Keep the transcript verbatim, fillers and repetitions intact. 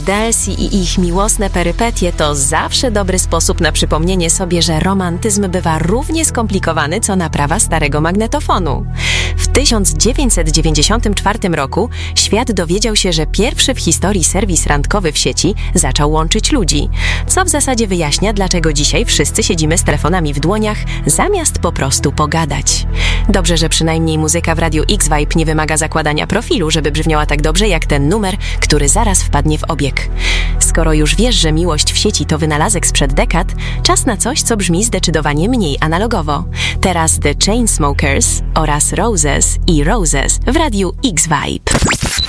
Delcy i ich miłosne perypetie to zawsze dobry sposób na przypomnienie sobie, że romantyzm bywa równie skomplikowany, co naprawa starego magnetofonu. W tysiąc dziewięćset dziewięćdziesiątym czwartym roku świat dowiedział się, że pierwszy w historii serwis randkowy w sieci zaczął łączyć ludzi, co w zasadzie wyjaśnia, dlaczego dzisiaj wszyscy siedzimy z telefonami w dłoniach, zamiast po prostu pogadać. Dobrze, że przynajmniej muzyka w Radiu X-Vibe nie wymaga zakładania profilu, żeby brzmiała tak dobrze jak ten numer, który zaraz wpadnie w obieg. Skoro już wiesz, że miłość w sieci to wynalazek sprzed dekad, czas na coś, co brzmi zdecydowanie mniej analogowo. Teraz The Chainsmokers oraz Roses i Roses w Radiu X-Vibe.